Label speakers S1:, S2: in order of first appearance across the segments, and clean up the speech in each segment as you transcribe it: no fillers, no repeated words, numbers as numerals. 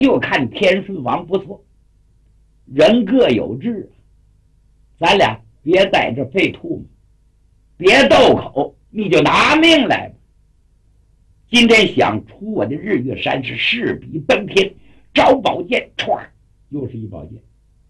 S1: 就看天顺王不错，人各有志，咱俩别在这费吐沫，别斗口，你就拿命来吧。今天想出我的日月山是势比登天，找宝剑，歘，又是一宝剑。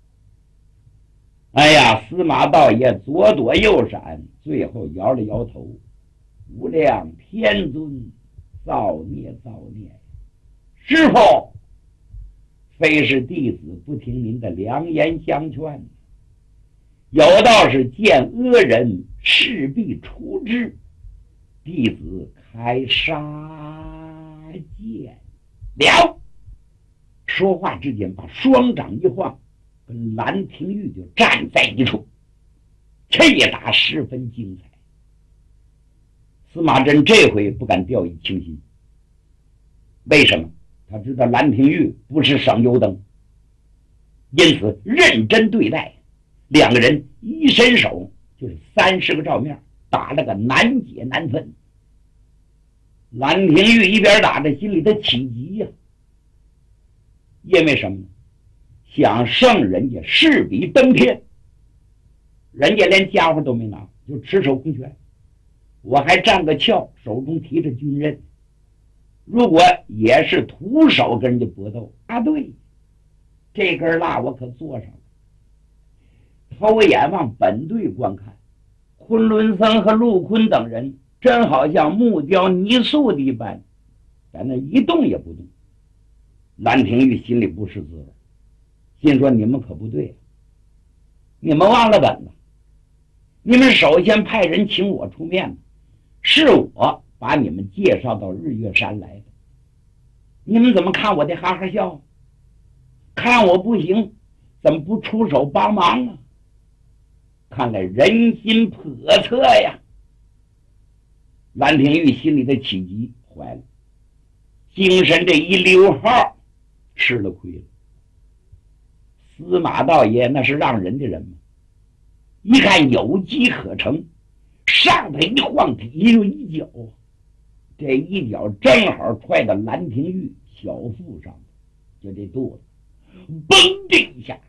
S1: 哎呀，司马道爷左躲右闪，最后摇了摇头，无量天尊，造孽造孽！师傅，非是弟子不听您的良言相劝，有道是见恶人势必除之，弟子开杀剑了。说话之间，把双掌一晃，跟兰亭玉就站在一处。这一打十分精彩。司马真这回不敢掉以轻心，为什么？他知道兰亭玉不是省油灯，因此认真对待。两个人一伸手就是30个照面，打了个难解难分。兰亭玉一边打着，心里的起急呀，因为什么呢？想胜人家势比登天，人家连家伙都没拿，就持手空拳，我还站个鞘，手中提着军刃。如果也是徒手跟人家搏斗啊，对，这根蜡我可坐上了。投眼望本队观看，昆仑僧和陆坤等人真好像木雕泥塑的一般，在那一动也不动。兰亭玉心里不是滋味，心说你们可不对，你们忘了本了。你们首先派人请我出面，是我把你们介绍到日月山来的，你们怎么看我的哈哈笑？看我不行，怎么不出手帮忙啊？看来人心叵测呀！兰亭玉心里的起急坏了，精神这一溜号吃了亏了。司马道爷那是让人的人吗？一看有机可乘，上头一晃，底下有一脚，这一脚正好踹到兰亭玉小腹上，就这肚子嘣的一下，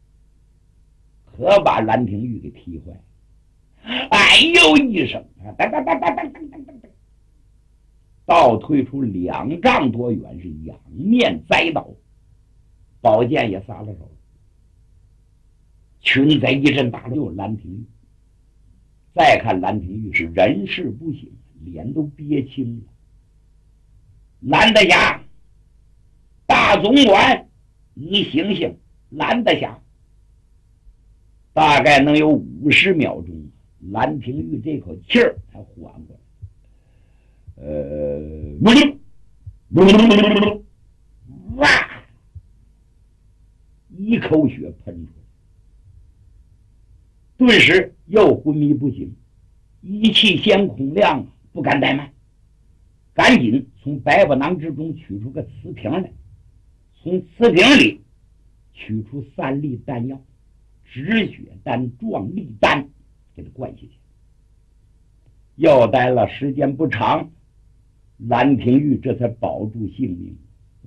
S1: 可把兰亭玉给踢坏。哎呦一声，倒退出2丈多远，是仰面栽倒，宝剑也撒了手。群贼一阵大乱，兰亭玉再看兰亭玉是人事不省，脸都憋青了。兰大侠，大总管，你醒醒！兰大侠，大概能有50秒钟，兰亭玉这口气儿才缓过来。哇！一口血喷出来，顿时又昏迷不醒，一气先孔亮不敢怠慢，赶紧从百宝囊之中取出个瓷瓶来，从瓷瓶里取出3粒丹药，止血丹、壮力丹，给他灌下去。又待了时间不长，兰亭玉这才保住性命。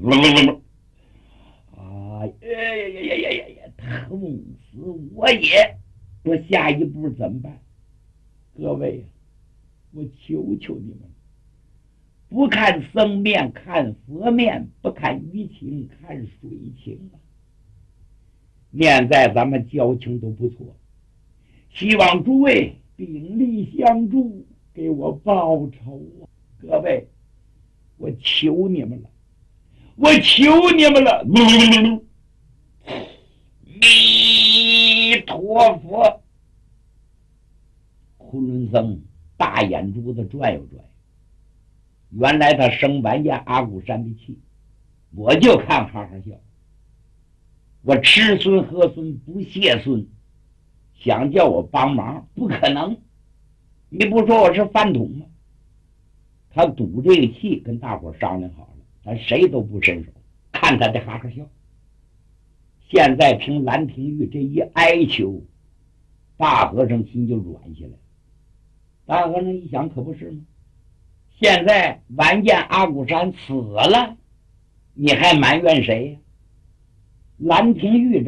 S1: 啊呀，疼死我也！我下一步怎么办？各位，我求求你们，不看僧面看佛面，不看鱼情看水情啊！念在咱们交情都不错，希望诸位鼎力相助，给我报仇啊！各位，我求你们了，我求你们了！弥陀佛！昆仑僧大眼珠子转悠转悠，原来他生完燕阿骨山的气，我就看哈哈笑。我吃孙喝孙不谢孙，想叫我帮忙不可能。你不说我是饭桶吗？他赌这个气，跟大伙商量好了，咱谁都不伸手，看他的哈哈笑。现在听兰亭玉这一哀求，大和尚心就软下来。大和尚一想，可不是吗？现在完颜阿骨山死了， 你还埋怨谁呀？兰亭玉